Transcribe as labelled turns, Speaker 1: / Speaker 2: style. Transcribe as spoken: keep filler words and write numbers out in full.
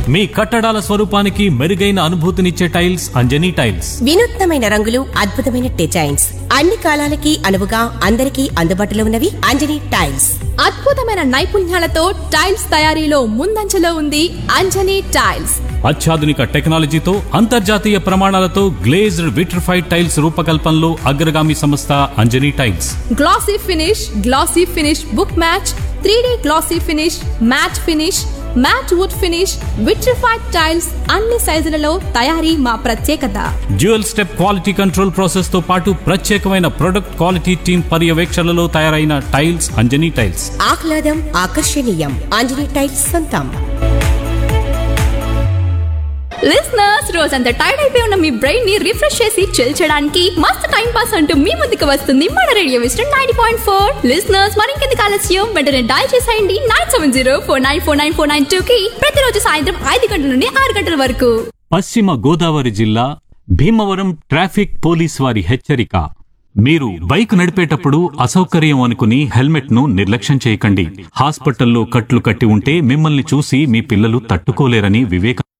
Speaker 1: మీ కట్టడాల స్వరూపానికి మెరుగైన అనుభూతినిచ్చే టైల్స్ అంజనీ టైల్స్.
Speaker 2: వినూత్నమైన రంగులు, అద్భుతమైన డిజైన్స్, అన్ని కాలాలకి అనువుగా అందరికీ అందుబాటులో ఉన్నవి అంజనీ టైల్స్.
Speaker 3: అద్భుతమైన నైపుణ్యాలతో టైల్స్ తయారీలో ముందంజలో ఉంది అంజనీ టైల్స్.
Speaker 1: అత్యాధునిక టెక్నాలజీతో అంతర్జాతీయ ప్రమాణాలతో గ్లేజ్డ్ విట్రిఫైడ్ టైల్స్ రూపకల్పనలో అగ్రగామి సంస్థ Anjani tiles.
Speaker 3: Glossy finish, glossy finish book match, three D glossy finish, mat finish, mat would finish, vitrified tiles అన్ని సైజులలో తయారీ మా ప్రత్యేకత.
Speaker 1: Dual step quality control process తో పాటు ప్రత్యేకమైన ప్రొడక్ట్ క్వాలిటీ టీమ్ పర్యవేక్షణలో తయారైన టైల్స్ అంజనీ టైల్స్.
Speaker 2: ఆహ్లాదం, ఆకర్షణీయం, అంజనీ టైల్స్ సొంతం.
Speaker 3: లిసనర్స్, రోజంతా టైర్డ్ అయిపోయి ఉన్న మీ బ్రెయిన్ ని రిఫ్రెష్ చేసి చిల్ చేయడానికి మస్తు టైం పాస్ అంటూ మీ ముందుకు వస్తుంది మన radio విస్టన్ ninety point four. Listeners, మరింకెందుకు ఆలస్యం, వెంటనే డయల్ చేసేయండి nine seven zero four nine four nine four nine two కి ప్రతిరోజు సాయంత్రం ఐదు గంటల నుండి ఆరు గంటల వరకు.
Speaker 1: పశ్చిమ గోదావరి జిల్లా భీమవరం ట్రాఫిక్ పోలీస్ వారి హెచ్చరిక. మీరు బైక్ నడిపేటప్పుడు అసౌకర్యం అనుకుని హెల్మెట్ ను నిర్లక్ష్యం చేయకండి. హాస్పిటల్లో కట్లు కట్టి ఉంటే మిమ్మల్ని చూసి మీ పిల్లలు తట్టుకోలేరని వివేక